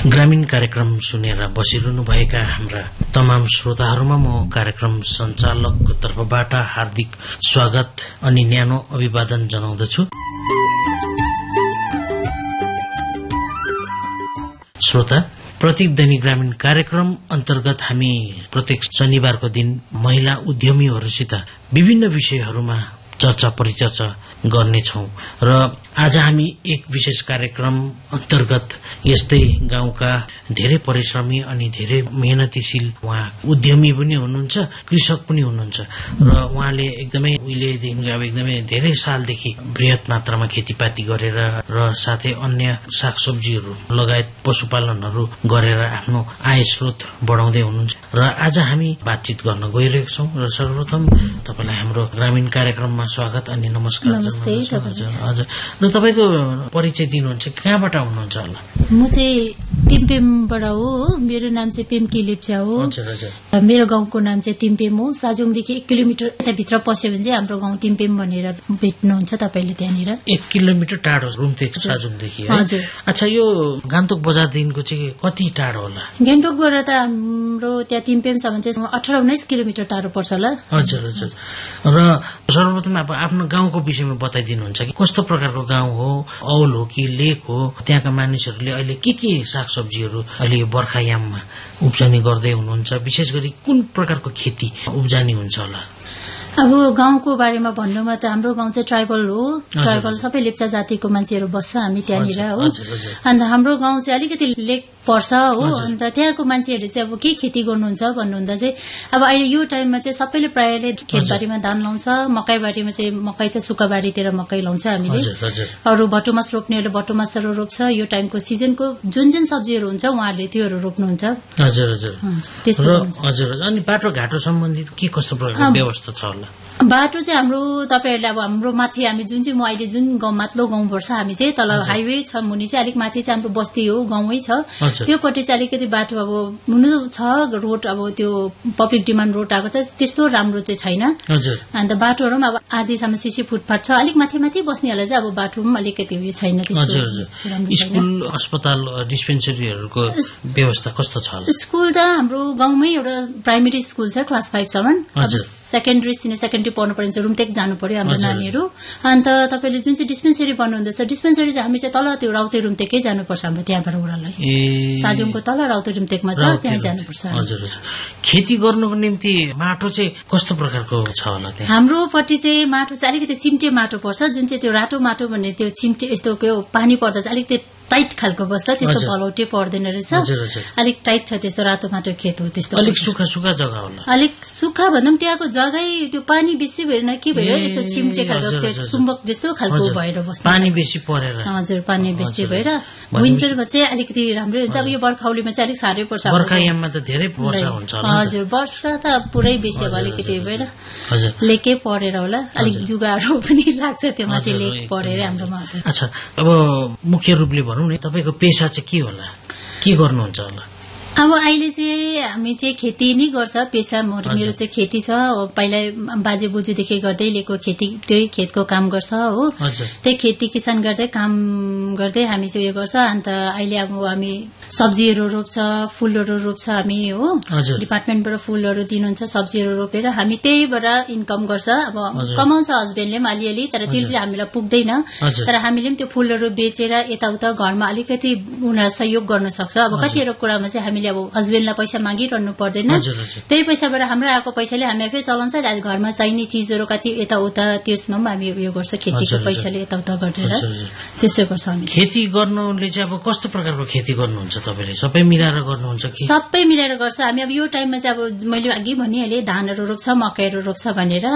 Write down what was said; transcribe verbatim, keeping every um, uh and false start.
ग्रामीण कार्यक्रम सुनेर बसिरहनुभएका हाम्रा तमाम श्रोताहरूमा म कार्यक्रम सञ्चालकको तर्फबाट हार्दिक स्वागत अनि न्यानो अभिवादन जनाउँदछु। श्रोता, प्रत्येक दैनिक ग्रामीण कार्यक्रम अन्तर्गत हामी प्रत्येक शनिबारको दिन महिला उद्यमीहरूसित विभिन्न विषयहरूमा चर्चा परिचर्चा गर्नेछौं र आज हामी एक विशेष कार्यक्रम अन्तर्गत यस्तै गाउँका धेरै परिश्रमी अनि धेरै मेहनतीशील उहाँ उद्यमी पनि हुनुहुन्छ, कृषक पनि हुनुहुन्छ र उहाँले एकदमै उहिलेदेखि अब एकदमै धेरै सालदेखि बृहत मात्रामा खेतीपाती गरेर र साथै अन्य सागसब्जीहरू लगायत पशुपालनहरू गरेर आफ्नो आय स्रोत बढाउँदै हुनुहुन्छ र आज हामी बातचित गर्न गइरहेका छौं र सर्वप्रथम तपाईलाई हाम्रो ग्रामीण कार्यक्रममा स्वागत अनि नमस्कार जनाउँछु। हजुर, र तपाईको परिचय दिनुहुन्छ, कहाँबाट हुनुहुन्छ होला? म चाहिँ तिम्पेमबाट हो। मेरो नाम चाहिँ पेम्की लेप्चा हो। हजुर हजुर। मेरो गाउँको नाम चाहिँ तिम्पेम हो। साजुङदेखि एक किलोमिटर यताभित्र पस्यो भने चाहिँ हाम्रो गाउँ तिम्पेम भनेर भेट्नुहुन्छ तपाईले त्यहाँनिर। एक किलोमिटर टाढो रुम्तेक साजुङदेखि। हजुर। अच्छा, यो गान्तोक बजारदेखिको चाहिँ कति टाढो होला? गान्तोकबाट त हाम्रो त्यहाँ तिम्पेमसम्म चाहिँ अठार उन्नाइस किलोमिटर टाढो पर्छ होला। हजुर हजुर। र सर्वप्रथम अब आफ्नो गाउँको विषयमा बताइदिनुहुन्छ कि कस्तो प्रकारको गाउँ हो, औल हो कि लेक हो, त्यहाँका मानिसहरूले अहिले के के सागसब्जीहरू अहिले बर्खायाममा उब्जनी गर्दै हुनुहुन्छ, विशेष गरी कुन प्रकारको खेती उब्जनी हुन्छ होला? अब गाउँको बारेमा भन्नुमा त हाम्रो गाउँ चाहिँ ट्राइबल हो। ट्राइबल सबै लेप्चा जातिको मान्छेहरू बस्छ हामी त्यहाँनिर हो। अन्त हाम्रो गाउँ चाहिँ अलिकति लेक पर्छ हो। अन्त त्यहाँको मान्छेहरूले चाहिँ अब के खेती गर्नुहुन्छ भन्नुहुँदा चाहिँ अब अहिले यो टाइममा चाहिँ सबैले प्रायःले खेतबारीमा धान लाउँछ, मकैबारीमा चाहिँ मकै चाहिँ सुक्खाबारीतिर मकै लाउँछ हामीले। अरू भटुमास रोप्नेहरूले भटुमासहरू रोप्छ। यो टाइमको सिजनको जुन जुन सब्जीहरू हुन्छ उहाँहरूले त्योहरू रोप्नुहुन्छ। हजुर हजुर। हजुर। अनि बाटो घाटो सम्बन्धित के कस्तो प्रकारको व्यवस्था छ होला? बाटो चाहिँ हाम्रो तपाईहरुले अब हाम्रो माथि हामी जुन चाहिँ म अहिले जुन गाउँ माथिल्लो गाउँ पर्छ हामी चाहिँ तल हाइवे छ, मुनि चाहिँ अलिक माथि चाहिँ हाम्रो बस्ती हो, गाउँै छ। त्योपट्टि चाहिँ अलिकति बाटो अब हुनु छ, रोड अब त्यो पब्लिक डिमान्ड रोड आएको छ, त्यस्तो राम्रो चाहिँ छैन। अन्त बाटोहरू पनि अब आधीसम्म सिसी फुटपाथ छ। अलिक माथि माथि बस्नेहरूलाई चाहिँ अब बाटो पनि अलिकति उयो छैन। स्कुल, अस्पताल, डिस्पेन्सरीहरूको व्यवस्था कस्तो छ? स्कुल त हाम्रो गाउँमै एउटा प्राइमेरी स्कुल छ क्लास फाइभसम्म। सेकेन्डरी सिनियर सेकेन्डरी पढ्नु पर्ने रुम्तेक जानु पर्यो हाम्रो नानीहरू। अन्त तपाईले जुन चाहिँ डिस्पेन्सरी भन्नुहुँदैछ, डिस्पेन्सरी चाहिँ हामी चाहिँ तल त्यो राउते रुम्तेकै जानुपर्छ हाम्रो त्यहाँबाट उडालाई। साजुङको तल राउते रुम्तेकमा छ, त्यहाँ जानुपर्छ। खेती गर्नुको निम्ति माटो चाहिँ कस्तो प्रकारको छ होला त्यहाँ? हाम्रोपट्टि चाहिँ माटो चाहिँ अलिकति चिम्टे माटो पर्छ, जुन चाहिँ त्यो रातो माटो भन्ने त्यो चिम्टे यस्तो पानी पर्दा चाहिँ अलिकति टाइट खालको बस्छ, त्यस्तो पलौटे पर्दैन रहेछ। अलिक टाइट छ, त्यस्तो रातो माटो खेत हो। त्यस्तो अलिक सुखा सुखा जग्गा होला? अलिक सुखा भन्दा पनि त्यहाँको जग्गै त्यो पानी बेसी भएन के भएर यस्तो चिम्टे खालको त्यो चुम्बक जस्तो खालको भएर बस्छ। पानी बेसी परेर? हजुर, पानी बेसी भएर। विन्टरमा चाहिँ अलिकति राम्रै हुन्छ। अब यो बर्खाउलीमा चाहिँ अलिक साह्रै पर्छ। बर्खायाममा त धेरै वर्षा हुन्छ होला? हजुर, वर्षा त पुरै बेसी अब अलिकति भएर लेकै परेर होला, अलिक जुगाहरू पनि लाग्छ त्यो माथि लेक परेर हाम्रोमा। अच्छा, अब मुख्य रूपले भनौँ न, तपाईको पेशा चाहिँ के होला, के गर्नुहुन्छ होला? अब अहिले चाहिँ हामी चाहिँ खेती नै गर्छ पेशा। मेरो चाहिँ खेती छ, पहिला बाजे बोजूदेखि गर्दै लिएको खेती, त्यही खेतको काम गर्छ हो। त्यही खेती किसान गर्दै काम गर्दै हामी चाहिँ उयो गर्छ। अन्त अहिले अब हामी सब्जीहरू रोप्छ, फूलहरू रोप्छ हामी हो। डिपार्टमेन्टबाट फूलहरू दिनुहुन्छ, सब्जीहरू रोपेर हामी त्यहीबाट इन्कम गर्छ। अब कमाउँछ हस्बेन्डले पनि अलिअलि, तर त्यो चाहिँ हामीलाई पुग्दैन। तर हामीले पनि त्यो फूलहरू बेचेर यताउता घरमा अलिकति उनीहरूलाई सहयोग गर्न सक्छ। अब कतिवटा कुरामा चाहिँ हामी अब हस्बेन्डलाई पैसा मागिरहनु पर्दैन, त्यही पैसाबाट हाम्रो आएको पैसाले हामी आफै चलाउँछ। घरमा चाहिने चिजहरू कति यताउता त्यसमा पनि हामी उयो गर्छ, खेतीको पैसाले यताउता गरेर त्यसो गर्छ हामी। खेती गर्नुले चाहिँ अब कस्तो प्रकारको खेती गर्नुहुन्छ तपाईले? सबै मिलाएर गर्नुहुन्छ कि? सबै मिलाएर गर्छ हामी। अब यो टाइममा चाहिँ अब मैले अघि भनिहालेँ धानहरू रोप्छ, मकैहरू रोप्छ भनेर।